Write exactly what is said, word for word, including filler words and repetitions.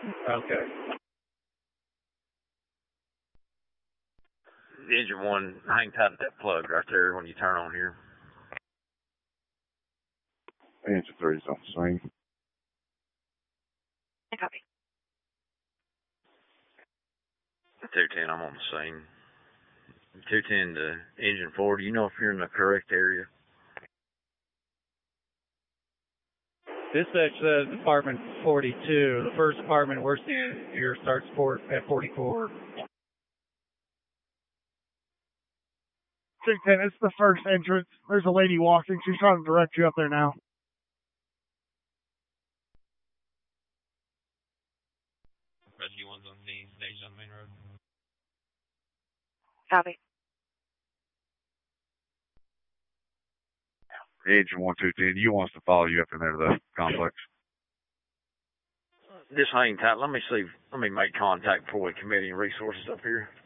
Okay. Engine one, hang tight at that plug right there when you turn on here. Engine three is on the scene. Copy. two ten, I'm on the scene. two ten to engine four, do you know if you're in the correct area? Dispatch says apartment forty-two. The first apartment we're seeing here starts port at forty-four. two ten, it's the first entrance. There's a lady walking. She's trying to direct you up there now. Rescue one's on the stage on the main road. Copy. Engine one two ten, you want us to follow you up in there to the complex? Just hang tight. Let me see. Let me make contact before we commit any resources up here.